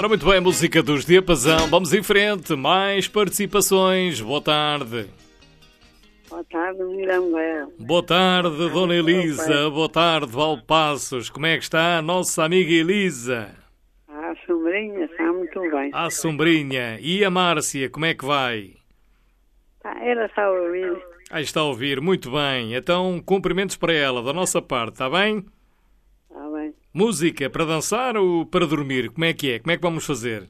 Ora, muito bem, música dos Diapasão. Vamos em frente. Mais participações. Boa tarde. Boa tarde, Miranda. Boa tarde, Dona Elisa. Boa tarde, Valpassos. Como é que está a nossa amiga Elisa? A sombrinha está muito bem. A sombrinha. E a Márcia, como é que vai? Ela está a ouvir. Está a ouvir. Muito bem. Então, cumprimentos para ela, da nossa parte, está bem? Está bem. Música para dançar ou para dormir? Como é que é? Como é que vamos fazer?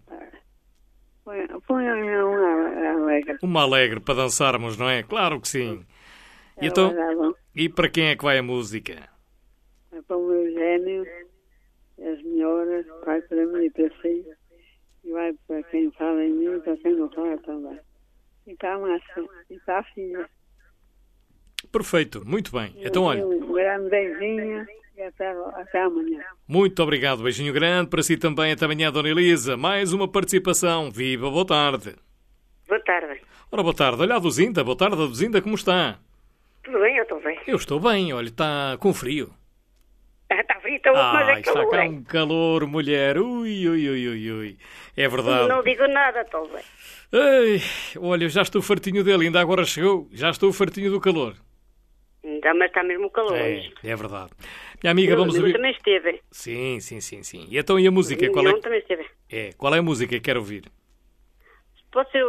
Põe-me uma alegre. Uma alegre para dançarmos, não é? Claro que sim. E então, e para quem é que vai a música? É para o meu gênio, as melhoras, vai para mim e para si. E vai para quem fala em mim e para quem não fala também. E para a Márcia e para a filha. Perfeito, muito bem. Então, olha. Um grande beijinho e até amanhã. Muito obrigado, beijinho grande para si também. Até amanhã, Dona Elisa. Mais uma participação. Viva, boa tarde. Boa tarde. Ora, boa tarde. Olha a Duzinda. Boa tarde, a Duzinda, como está? Tudo bem, eu estou bem. Eu estou bem, olha, está com frio. Está frio, mas é está calor. cá um calor, mulher. Ui, ui, ui, ui, ui. É verdade. Não digo nada, estou bem. Ei, olha, já estou fartinho dele. Ainda agora chegou. Já estou fartinho do calor. Mas está mesmo calor. É verdade. Minha amiga, vamos ouvir. Eu também esteve. Sim. E então, e a música? Qual é? Eu também esteve. Qual é a música que quero ouvir? Pode ser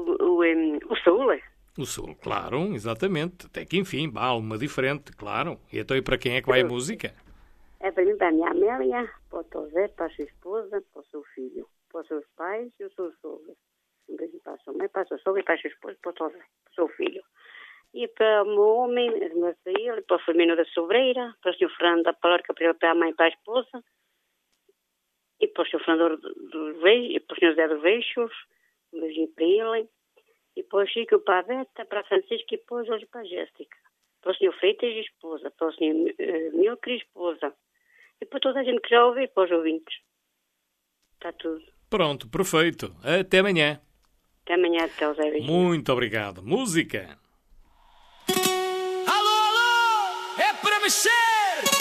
o Sul. O Sul, claro, exatamente. Até que enfim, uma diferente, claro. E então, e para quem é que vai a música? É para mim, para a minha Amélia, para o José, para a sua esposa, para o seu filho, para os seus pais e os seus sogros. Um beijo para a sua mãe, para a sua sogra e para a sua esposa, para o José, para o seu filho. E para o meu homem, para ele, para o Firmino da Sobreira, para o Sr. Fernando da Palarca, para a mãe e para a esposa, e para o Sr. Fernando dos Veixos, e para o Sr. José dos Veixos, um beijinho para ele, e para o Chico, para a Beta, para a Francisca e para o Jorge, para a Jéssica, para o Sr. Freitas e esposa, para o Sr. Milcre e esposa, e para toda a gente que já ouve, para os ouvintes. Está tudo. Pronto, perfeito. Até amanhã. Até amanhã, até o Zé. Muito obrigado. Música.